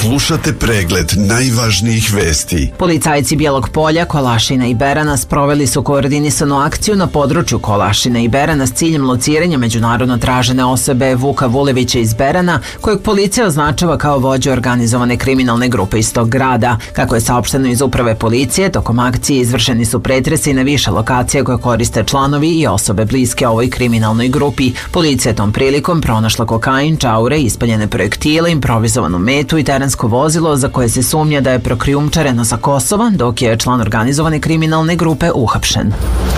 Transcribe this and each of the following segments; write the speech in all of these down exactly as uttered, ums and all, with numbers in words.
Slušate pregled najvažnijih vesti. Policajci Bijelog Polja, Kolašina i Berana sproveli su koordinisanu akciju na području Kolašina i Berana s ciljem lociranja međunarodno tražene osobe Vuka Vulevića iz Berana, kojeg policija označava kao vođu organizovane kriminalne grupe iz tog grada. Kako je saopšteno iz uprave policije, tokom akcije izvršeni su pretresi na više lokacija koje koriste članovi i osobe bliske ovoj kriminalnoj grupi. Policija je tom prilikom pronašla kokain, čaure, ispaljene projektile, improvizovanu metu i terensko vozilo za koje se sumnja da je prokrijumčareno sa Kosova, dok je član organizovane kriminalne grupe uhapšen.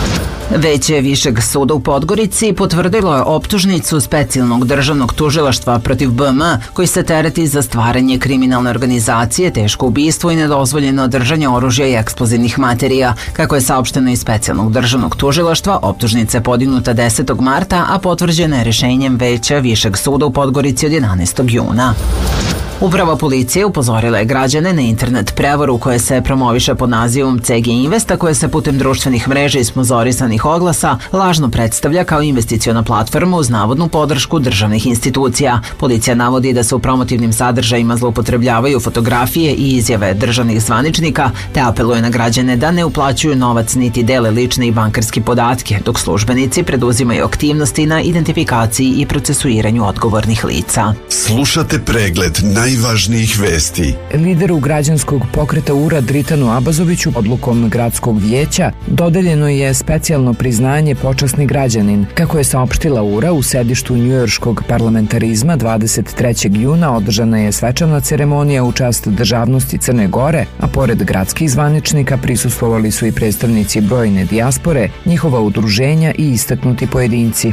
Veće Višeg suda u Podgorici potvrdilo je optužnicu Specijalnog državnog tužilaštva protiv B M, koji se tereti za stvaranje kriminalne organizacije, teško ubistvo i nedozvoljeno držanje oružja i eksplozivnih materija. Kako je saopšteno iz Specijalnog državnog tužilaštva, optužnica je podignuta desetog marta, a potvrđena je rešenjem Veća Višeg suda u Podgorici od jedanaestog juna. Uprava policije upozorila je građane na internet prevaru koja se promoviše pod nazivom C G Investa, koja se putem društvenih mreža i sponzorisanih oglasa lažno predstavlja kao investiciona platforma uz navodnu podršku državnih institucija. Policija navodi da se u promotivnim sadržajima zloupotrebljavaju fotografije i izjave državnih zvaničnika, te apeluje na građane da ne uplaćuju novac niti dele lične i bankarske podatke, dok službenici preduzimaju aktivnosti na identifikaciji i procesuiranju odgovornih lica. Slušate pregled najvažnijih vesti. Lideru građanskog pokreta U R A Dritanu Abazoviću odlukom gradskog vijeća dodeljeno je specijalno priznanje počasni građanin. Kako je saopštila U R A, u sedištu njujorškog parlamentarizma dvadeset trećeg juna održana je svečana ceremonija u čast državnosti Crne Gore, a pored gradskih zvaničnika prisustvovali su i predstavnici brojne dijaspore, njihova udruženja i istaknuti pojedinci.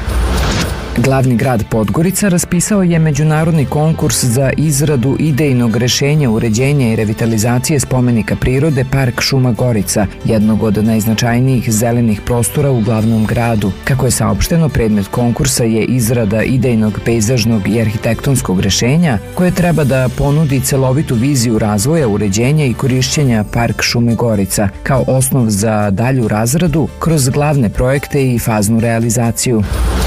Glavni grad Podgorica raspisao je međunarodni konkurs za izradu idejnog rešenja uređenja i revitalizacije spomenika prirode Park Šuma Gorica, jednog od najznačajnijih zelenih prostora u glavnom gradu. Kako je saopšteno, predmet konkursa je izrada idejnog pejzažnog i arhitektonskog rešenja koje treba da ponudi celovitu viziju razvoja, uređenja i korišćenja Park Šume Gorica kao osnov za dalju razradu kroz glavne projekte i faznu realizaciju.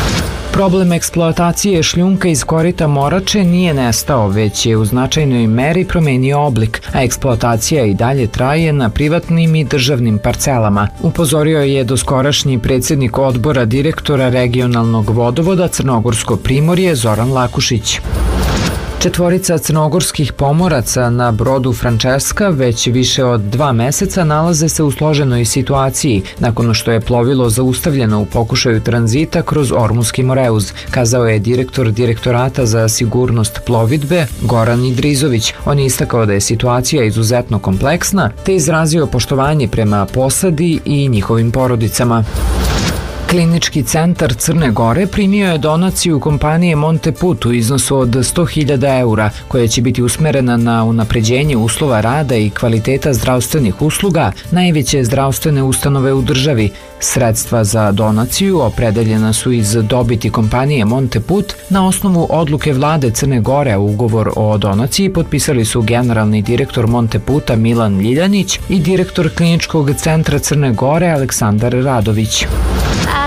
Problem eksploatacije šljunka iz korita Morače nije nestao, već je u značajnoj meri promenio oblik, a eksploatacija i dalje traje na privatnim i državnim parcelama, upozorio je doskorašnji predsjednik odbora direktora regionalnog vodovoda Crnogorsko Primorje Zoran Lakušić. Četvorica crnogorskih pomoraca na brodu Frančeska već više od dva meseca nalaze se u složenoj situaciji nakon što je plovilo zaustavljeno u pokušaju tranzita kroz Ormuski Moreuz, kazao je direktor Direktorata za sigurnost plovidbe Goran Idrizović. On je istakao da je situacija izuzetno kompleksna te izrazio poštovanje prema posadi i njihovim porodicama. Klinički centar Crne Gore primio je donaciju kompanije Monteput u iznosu od sto hiljada eura, koja će biti usmerena na unapređenje uslova rada i kvaliteta zdravstvenih usluga najveće zdravstvene ustanove u državi. Sredstva za donaciju opredeljena su iz dobiti kompanije Monteput na osnovu odluke vlade Crne Gore, a ugovor o donaciji potpisali su generalni direktor Monteputa Milan Ljiljanić i direktor Kliničkog centra Crne Gore Aleksandar Radović.